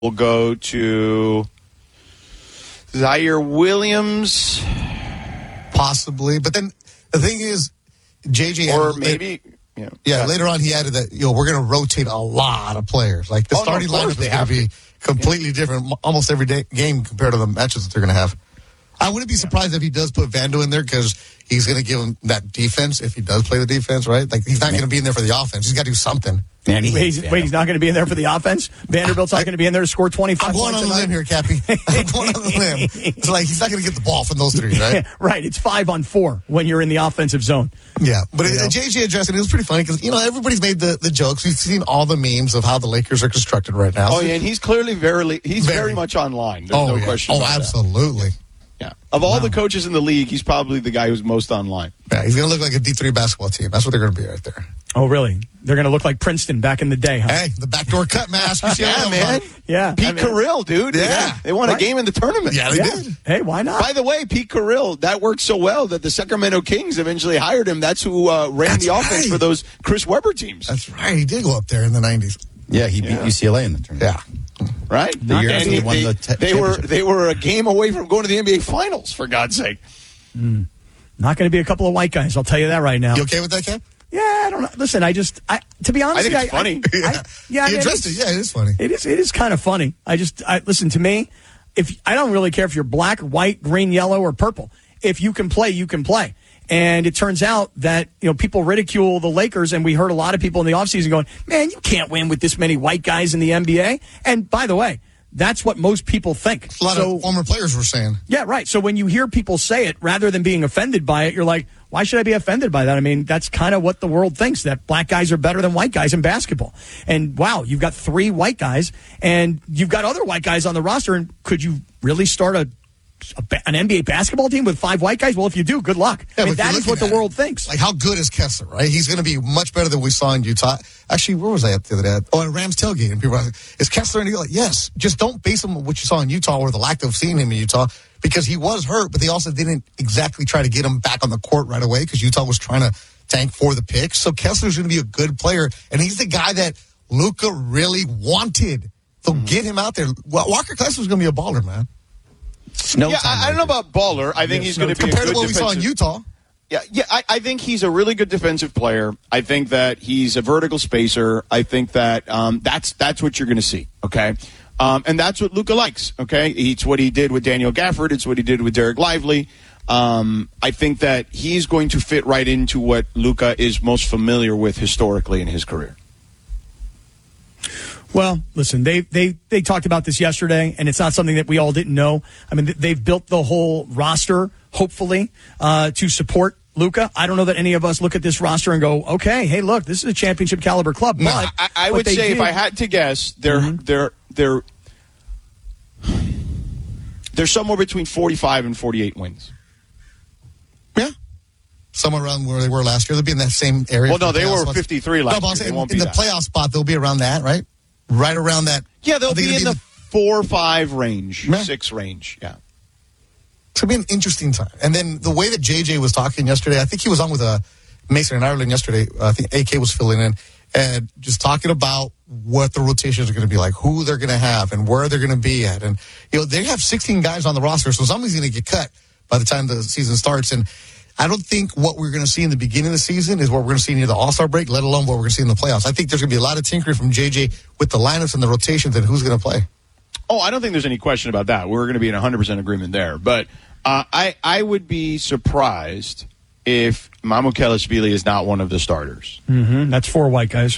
will go to Zaire Williams. Possibly. But then the thing is, JJ... Or maybe... Later on he added that, we're going to rotate a lot of players. Like, the starting lineup is going to be completely different almost every game compared to the matches that they're going to have. I wouldn't be surprised if he does put Vando in there because he's going to give him that defense if he does play the defense, right? Like, he's not going to be in there for the offense. He's got to do something. Man, he's not going to be in there for the offense? Vanderbilt's not going to be in there to score 25 I'm going points on a limb here, Cappy. I'm going on a limb. It's like he's not going to get the ball from those three, right? Right. It's 5-on-4 when you're in the offensive zone. Yeah. But JJ addressed it. It was pretty funny because, everybody's made the jokes. We've seen all the memes of how the Lakers are constructed right now. Oh, yeah, and he's clearly very much online. There's no question about absolutely. That. Yeah. Of all the coaches in the league, he's probably the guy who's most online. Yeah, he's going to look like a D3 basketball team. That's what they're going to be right there. Oh, really? They're going to look like Princeton back in the day, huh? Hey, the backdoor cut mask. Yeah, man. Yeah. Pete Carrill, dude. Yeah. They won a game in the tournament. Yeah, they did. Hey, why not? By the way, Pete Carrill, that worked so well that the Sacramento Kings eventually hired him. That's who ran the offense for those Chris Webber teams. That's right. He did go up there in the 90s. Yeah, he beat UCLA in the tournament. Yeah. Right? They were a game away from going to the NBA Finals, for God's sake. Not going to be a couple of white guys, I'll tell you that right now. You okay with that, Cap? Yeah, I don't know. Listen, to be honest, I think it's funny. He addressed it. Yeah, it is funny. It is kind of funny. Listen, to me, I don't really care if you're black, white, green, yellow, or purple. If you can play, you can play. And it turns out that, people ridicule the Lakers, and we heard a lot of people in the offseason going, man, you can't win with this many white guys in the NBA. And by the way, that's what most people think. A lot of former players were saying. Yeah, right. So when you hear people say it, rather than being offended by it, you're like, why should I be offended by that? I mean, that's kind of what the world thinks, that black guys are better than white guys in basketball. And wow, you've got 3 white guys, and you've got other white guys on the roster, and could you really start an NBA basketball team with 5 white guys? Well, if you do, good luck. Yeah, that is what the world thinks. Like, how good is Kessler, right? He's going to be much better than we saw in Utah. Actually, where was I at the other day? Oh, at Rams tailgate. And people were like, is Kessler? And you're like, yes. Just don't base him on what you saw in Utah or the lack of seeing him in Utah, because he was hurt, but they also didn't exactly try to get him back on the court right away because Utah was trying to tank for the pick. So Kessler's going to be a good player, and he's the guy that Luka really wanted. So get him out there. Walker Kessler's going to be a baller, man. I don't know about baller. I think he's going to be compared a good to what we saw in Utah. Yeah. I think he's a really good defensive player. I think that he's a vertical spacer. I think that that's what you're going to see. Okay, and that's what Luka likes. Okay, it's what he did with Daniel Gafford. It's what he did with Derek Lively. I think that he's going to fit right into what Luka is most familiar with historically in his career. Well, listen, they talked about this yesterday, and it's not something that we all didn't know. I mean, they've built the whole roster, hopefully, to support Luka. I don't know that any of us look at this roster and go, okay, hey, look, this is a championship caliber club. No, but I would say, if I had to guess, they're somewhere between 45 and 48 wins. Yeah. Somewhere around where they were last year. They'll be in that same area. Well, no, they were 53 last year. They won't be in the playoff spot, they'll be around that, right? Right around that. Yeah, they'll be in the 4 or 5 range, 6 range, yeah. It's going to be an interesting time. And then the way that JJ was talking yesterday, I think he was on with Mason in Ireland yesterday. I think AK was filling in, and just talking about what the rotations are going to be like, who they're going to have, and where they're going to be at. And, they have 16 guys on the roster, so somebody's going to get cut by the time the season starts. And I don't think what we're going to see in the beginning of the season is what we're going to see near the All-Star break, let alone what we're going to see in the playoffs. I think there's going to be a lot of tinkering from JJ with the lineups and the rotations and who's going to play. Oh, I don't think there's any question about that. We're going to be in 100% agreement there. But I would be surprised if Mamukelashvili is not one of the starters. Mm-hmm. That's 4 white guys.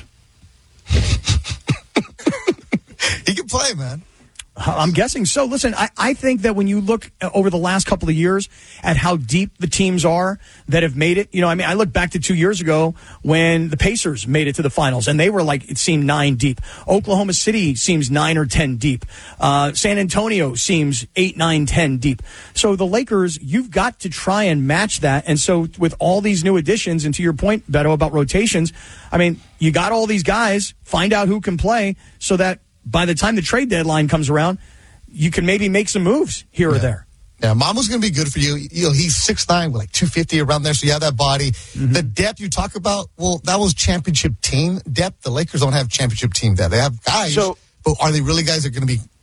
He can play, man. I'm guessing so. Listen, I think that when you look over the last couple of years at how deep the teams are that have made it, I look back to 2 years ago when the Pacers made it to the finals, and they were like, it seemed 9 deep. Oklahoma City seems 9 or 10 deep. San Antonio seems 8, 9, 10 deep. So the Lakers, you've got to try and match that. And so with all these new additions, and to your point, Beto, about rotations, you got all these guys, find out who can play so that by the time the trade deadline comes around, you can maybe make some moves here or there. Yeah, Mamu's going to be good for you. He's 6'9", with like 250 around there, so you have that body. Mm-hmm. The depth you talk about, well, that was championship team depth. The Lakers don't have championship team depth. They have guys, but are they really guys that are going to be